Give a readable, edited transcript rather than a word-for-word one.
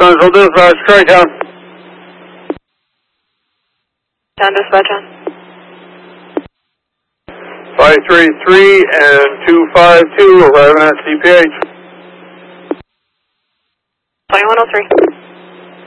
Central Dispatch, Tri-Town. Town Dispatch on. 533 and 252 arriving at CPH. 2103.